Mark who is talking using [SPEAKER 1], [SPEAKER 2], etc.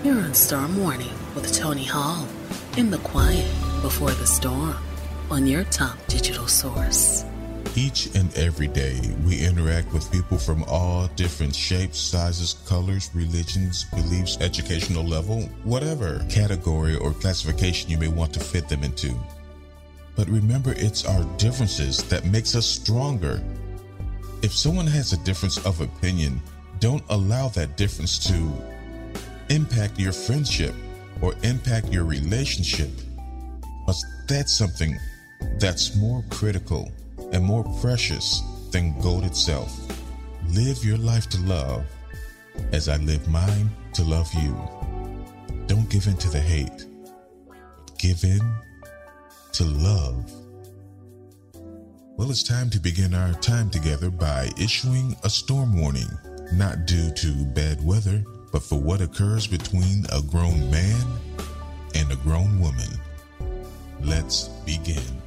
[SPEAKER 1] You're on Storm Warning with Tony Hall in the quiet before the storm on your top digital source.
[SPEAKER 2] Each and every day, we interact with people from all different shapes, sizes, colors, religions, beliefs, educational level, whatever category or classification you may want to fit them into. But remember, it's our differences that makes us stronger. If someone has a difference of opinion, don't allow that difference to impact your friendship or impact your relationship, because that's something that's more critical and more precious than gold itself. Live your life to love as I live mine to love you. Don't give in to the hate, but give in to love. Well, it's time to begin our time together by issuing a storm warning, not due to bad weather, but for what occurs between a grown man and a grown woman. Let's begin.